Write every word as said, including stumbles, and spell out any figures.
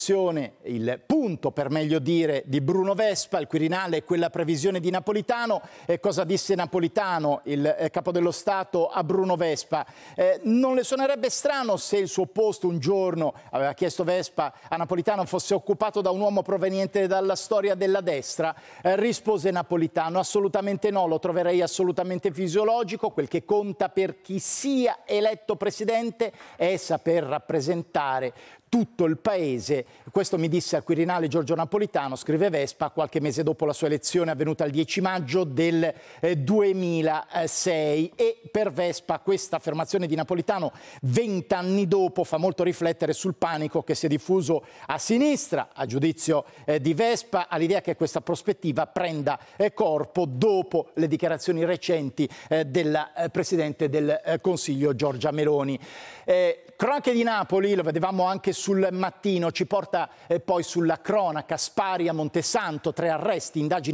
il punto, per meglio dire, di Bruno Vespa, il Quirinale e quella previsione di Napolitano. E cosa disse Napolitano, il eh, capo dello Stato, a Bruno Vespa? Eh, non le suonerebbe strano se il suo posto un giorno, aveva chiesto Vespa a Napolitano, fosse occupato da un uomo proveniente dalla storia della destra? Eh, rispose Napolitano: assolutamente no, lo troverei assolutamente fisiologico. Quel che conta per chi sia eletto presidente è saper rappresentare tutto il paese. Questo mi disse al Quirinale Giorgio Napolitano, scrive Vespa, qualche mese dopo la sua elezione avvenuta il dieci maggio del eh, duemilasei. E per Vespa questa affermazione di Napolitano vent'anni dopo fa molto riflettere sul panico che si è diffuso a sinistra, a giudizio eh, di Vespa, all'idea che questa prospettiva prenda eh, corpo dopo le dichiarazioni recenti eh, della eh, Presidente del eh, Consiglio Giorgia Meloni. Eh, Cronache di Napoli, lo vedevamo anche sul Mattino, ci porta eh, poi sulla cronaca. Spari a Montesanto, tre arresti, indagini